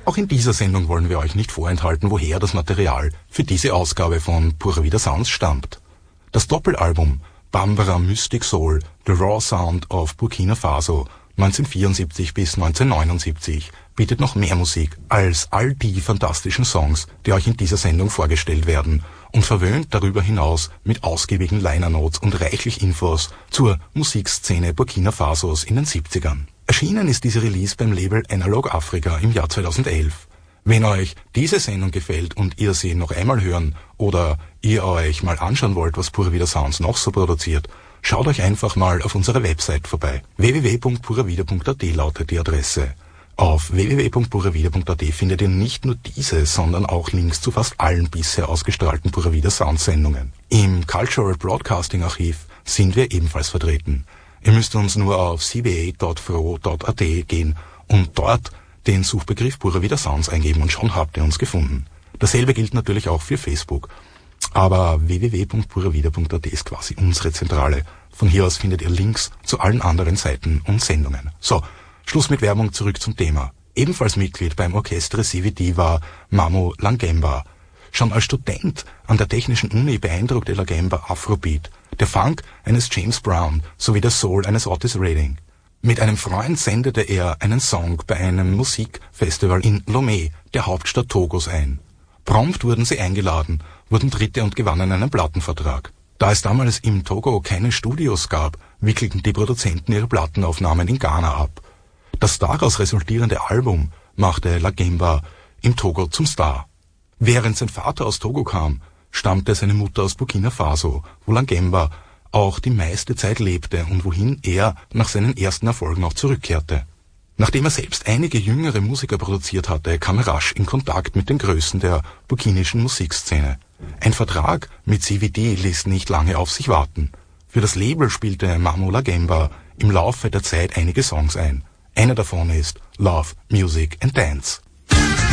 Auch in dieser Sendung wollen wir euch nicht vorenthalten, woher das Material für diese Ausgabe von Pura Vida Sounds stammt. Das Doppelalbum Bambara Mystic Soul, The Raw Sound of Burkina Faso 1974 bis 1979 bietet noch mehr Musik als all die fantastischen Songs, die euch in dieser Sendung vorgestellt werden, und verwöhnt darüber hinaus mit ausgiebigen Liner Notes und reichlich Infos zur Musikszene Burkina Fasos in den 70ern. Erschienen ist diese Release beim Label Analog Africa im Jahr 2011. Wenn euch diese Sendung gefällt und ihr sie noch einmal hören oder ihr euch mal anschauen wollt, was Pura Vida Sounds noch so produziert, schaut euch einfach mal auf unserer Website vorbei. www.puravida.at lautet die Adresse. Auf www.puravida.at findet ihr nicht nur diese, sondern auch Links zu fast allen bisher ausgestrahlten Pura Vida Sounds Sendungen. Im Cultural Broadcasting Archiv sind wir ebenfalls vertreten. Ihr müsst uns nur auf cba.fro.at gehen und dort den Suchbegriff Pura Vida Sounds eingeben und schon habt ihr uns gefunden. Dasselbe gilt natürlich auch für Facebook. Aber www.puravida.at ist quasi unsere Zentrale. Von hier aus findet ihr Links zu allen anderen Seiten und Sendungen. So, Schluss mit Werbung, zurück zum Thema. Ebenfalls Mitglied beim Orchestre CVD war Mamo Langemba. Schon als Student an der Technischen Uni beeindruckte Langemba Afrobeat, der Funk eines James Brown sowie der Soul eines Otis Redding. Mit einem Freund sendete er einen Song bei einem Musikfestival in Lomé, der Hauptstadt Togos, ein. Prompt wurden sie eingeladen, wurden Dritte und gewannen einen Plattenvertrag. Da es damals im Togo keine Studios gab, wickelten die Produzenten ihre Plattenaufnahmen in Ghana ab. Das daraus resultierende Album machte Langemba im Togo zum Star. Während sein Vater aus Togo kam, stammte seine Mutter aus Burkina Faso, wo Langemba auch die meiste Zeit lebte und wohin er nach seinen ersten Erfolgen auch zurückkehrte. Nachdem er selbst einige jüngere Musiker produziert hatte, kam er rasch in Kontakt mit den Größen der burkinischen Musikszene. Ein Vertrag mit CVD ließ nicht lange auf sich warten. Für das Label spielte Mamo Langemba im Laufe der Zeit einige Songs ein. Einer davon ist Love, Music and Dance.